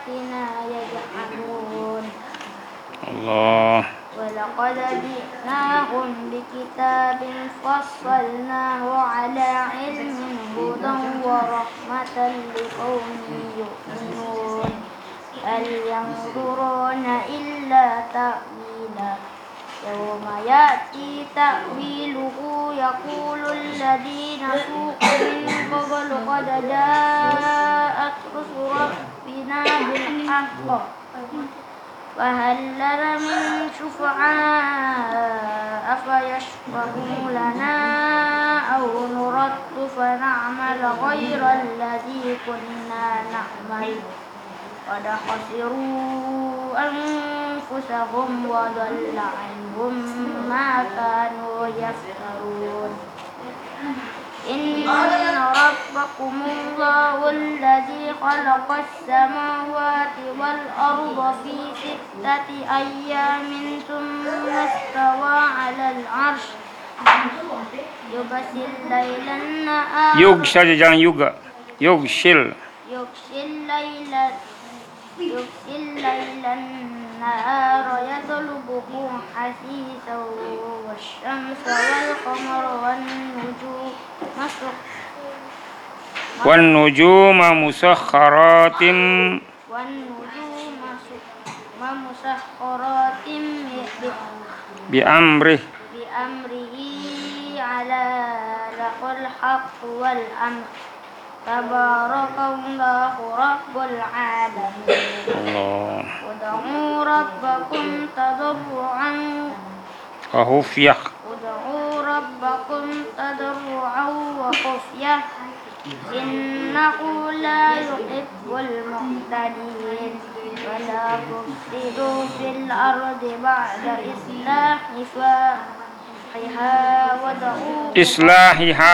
يجحدون الله ولقد جئناهم بكتاب فصلناه على علم هدى ورحمة لقوم يؤمنون هل ينظرون إلا تأويله يوم يأتي تأويله يقول الذين نسوه من قبل قد جاءت رسل ربنا بالحق فهل لنا من شفعاء فيشفعوا لنا أو نرد فنعمل غير الذي كنا نعمل قد خسروا أنفسهم وضل عنهم ما كانوا يفترون إن ربكم الله الذي خلق السماوات والأرض في 6 أيام ثم استوى على العرش يغشي الليل النهار يغشي الليل النهار يطلبه حثيثا والشمس والقمر والنجوم مسخرات بأمره على له الحق والأمر تبارك الله رب العالمين ادعوا ربكم تضرعا وخفية إنه لا يحب المعتدين ولا تفسدوا في الأرض بعد إصلاحها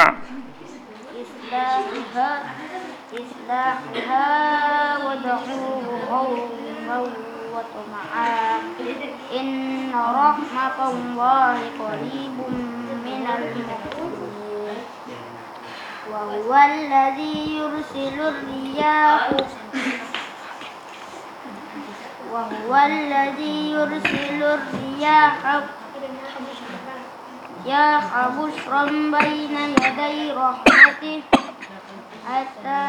ودعوه خوفا وطمعا إن رحمة الله قريب من المحسنين وهو الذي يرسل الرياح بشرا بين يدي رحمته حتى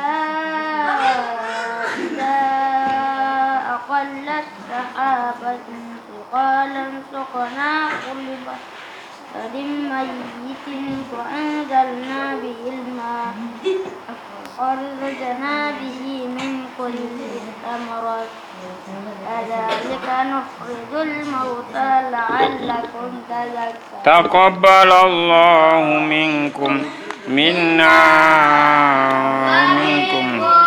إذا أقلت سحابا ثقالا سقناه لبلد ميت فأنزلنا به الماء فأخرجنا به من كل الثمرات كذلك نخرج الموتى لعلكم تذكرون تقبل الله منا minkum.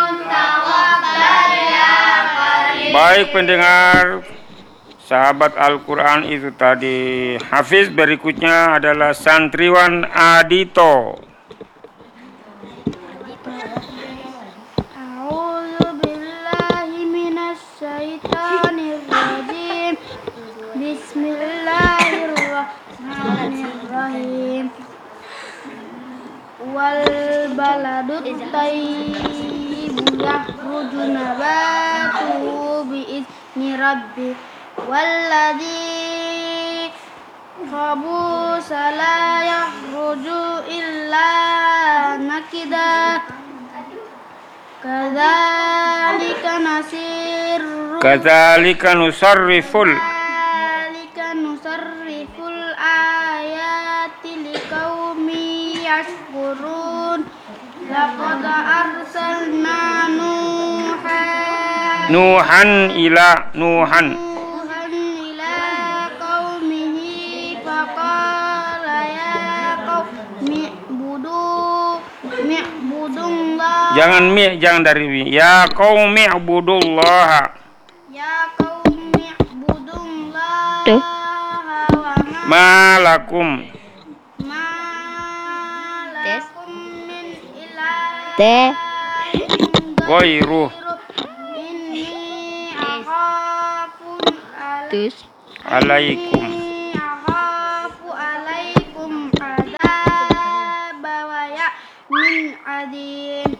Baik pendengar sahabat Al-Quran itu tadi. Hafiz berikutnya adalah santriwan Adito. Bismillahirrahmanirrahim. Wal baladut tayyibu yakhruju nabatuhu bi'izni rabbih walladzi khabusa la yakhruju illa nakida kadzalika nusarriful ayati liqaumin yashkurun laqad arsalna nuhan ila qaumihi faqala ya qaumi i'budullah. Jangan dari ya qaumi i'budullah. Malakum min ilahin ghairuh inni alaikum adzaba wa ya'min adim